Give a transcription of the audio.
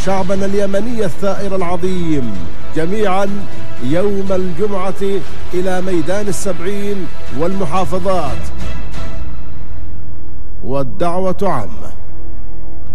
شعبنا اليمني الثائر العظيم جميعا يوم الجمعة إلى ميدان السبعين والمحافظات، والدعوة عامة.